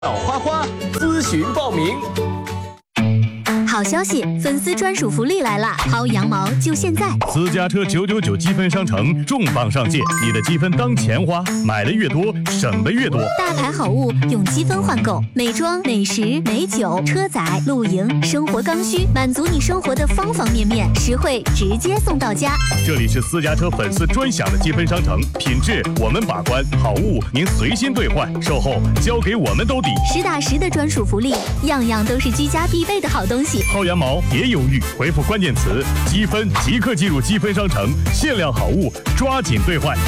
小花花咨询报名。 好消息，粉丝专属福利来了！薅羊毛就现在！ 私家车999积分商城重磅上线，你的积分当钱花，买的越多，省的越多。 大牌好物用积分换购，美妆、美食、美酒、车载、露营、生活刚需，满足你生活的方方面面，实惠直接送到家。 这里是私家车粉丝专享的积分商城，品质我们把关，好物您随心兑换，售后交给我们兜底。 实打实的专属福利，样样都是居家必备的好东西。 薅羊毛别犹豫，回复关键词积分即刻进入积分商城，限量好物抓紧兑换。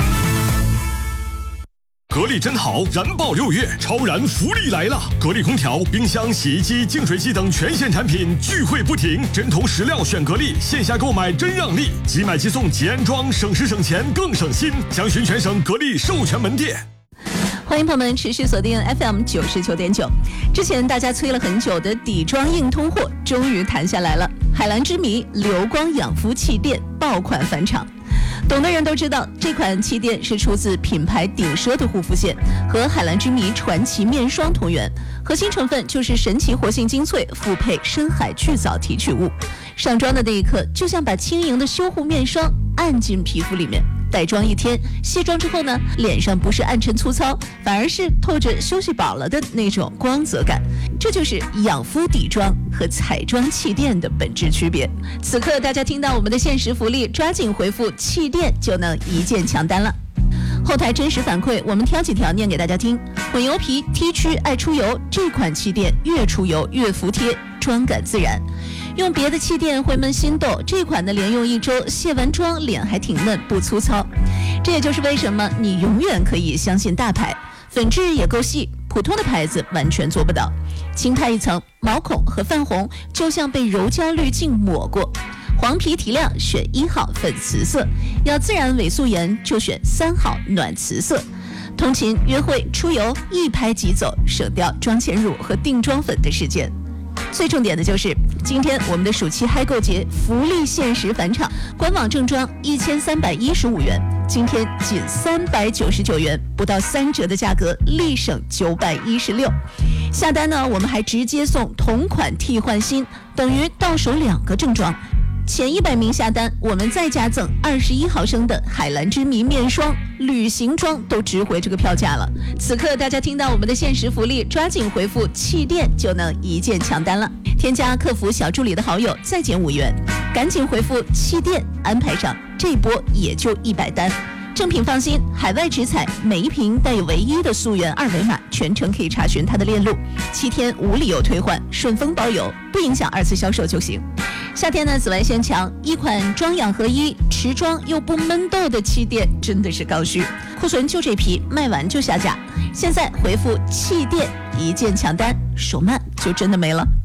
格力真好，燃爆6月，超燃福利来了！格力空调、冰箱、洗衣机、净水器等全线产品聚会不停，针头实料选格力，线下购买真让利，即买即送即安装，省时省钱更省心。详询全省格力授权门店。 欢迎朋友们持续锁定 FM 99.9。之前大家催了很久的底妆硬通货终于谈下来了，海蓝之谜流光养肤气垫爆款返场。懂的人都知道，这款气垫是出自品牌顶奢的护肤线，和海蓝之谜传奇面霜同源，核心成分就是神奇活性精粹复配深海巨藻提取物。上妆的那一刻，就像把轻盈的修护面霜按进皮肤里面。带妆一天，卸妆之后呢，脸上不是暗沉粗糙，反而是透着休息饱了的那种光泽感。这就是养肤底妆和彩妆气垫的本质区别。此刻大家听到我们的限时福利，抓紧回复气垫就能一键抢单了。后台真实反馈，我们挑几条念给大家听。混油皮 T 区爱出油，这款气垫越出油越服帖，妆感自然。用别的气垫会闷心痘，这款的连用1周，卸完妆脸还挺嫩不粗糙。这也就是为什么你永远可以相信大牌，粉质也够细，普通的牌子完全做不到。轻拍一层，毛孔和泛红就像被柔焦滤镜抹过。黄皮提亮选1号粉瓷色，要自然伪素颜就选3号暖瓷色。通勤约会出游一拍即走，省掉妆前乳和定妆粉的时间。最重点的就是今天我们的暑期嗨购节福利限时返场，官网正装1315元，今天仅399元，不到3折的价格，立省916。下单呢，我们还直接送同款替换新，等于到手2个正装。前100名下单，我们再加赠21毫升的海蓝之谜面霜，旅行装都值回这个票价了。此刻大家听到我们的限时福利，抓紧回复气垫就能一键抢单了。添加客服小助理的好友再减5元，赶紧回复气垫安排上，这波也就100单。正品放心，海外直采，每一瓶带有唯一的溯源2维码，全程可以查询它的链路，7天无理由退换，顺丰包邮，不影响2次销售就行。夏天呢，紫外线强，一款妆养合一、持妆又不闷痘的气垫真的是刚需，库存就这批，卖完就下架。现在回复气垫一键抢单，手慢就真的没了。